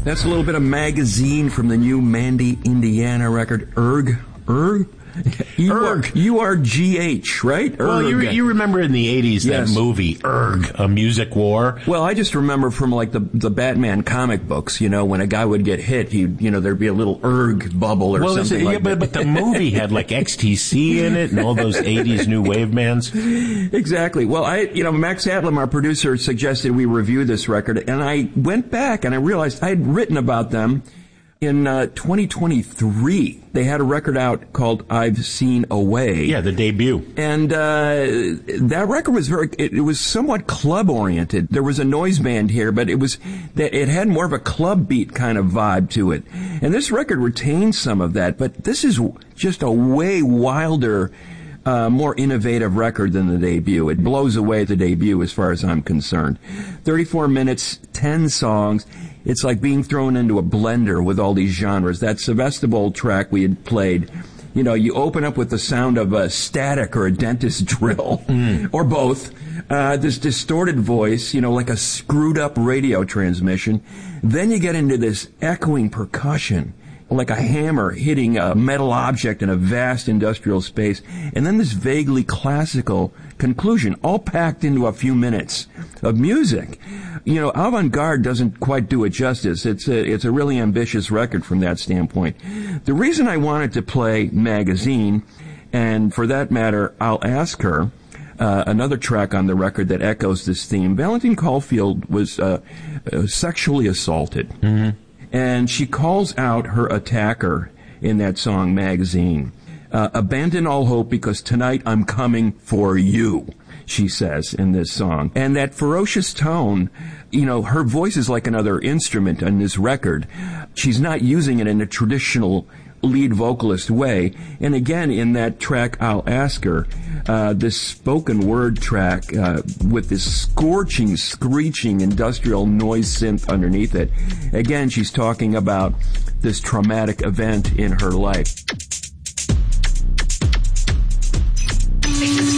That's a little bit of Magazine from the new Mandy, Indiana record, Erg? U-R-G-H, right? Well, you remember in the 80s that movie, Erg, A Music War? Well, I just remember from like the Batman comic books, when a guy would get hit, there'd be a little Erg bubble or something like that. But the movie had like XTC in it and all those 80s new wave bands. Exactly. Well, Max Adlam, our producer, suggested we review this record, and I went back and I realized I had written about them in 2023. They had a record out called I've Seen a Way. Yeah, the debut. And that record was it was somewhat club-oriented. There was a noise band here, but it had more of a club beat kind of vibe to it. And this record retains some of that, but this is just a way wilder, more innovative record than the debut. It blows away the debut as far as I'm concerned. 34 minutes, 10 songs. It's like being thrown into a blender with all these genres. That Sevastopol track we had played, you open up with the sound of a static or a dentist drill, or both. This distorted voice, like a screwed up radio transmission. Then you get into this echoing percussion, like a hammer hitting a metal object in a vast industrial space. And then this vaguely classical conclusion, all packed into a few minutes of music. Avant-Garde doesn't quite do it justice. It's a really ambitious record from that standpoint. The reason I wanted to play Magazine, and for that matter, I'll Ask Her, another track on the record that echoes this theme. Valentine Caulfield was sexually assaulted. Mm-hmm. And she calls out her attacker in that song, Magazine. Abandon all hope because tonight I'm coming for you, she says in this song. And that ferocious tone, her voice is like another instrument on this record. She's not using it in a traditional lead vocalist way. And again, in that track, I'll Ask Her, this spoken word track with this scorching, screeching industrial noise synth underneath it. Again, she's talking about this traumatic event in her life.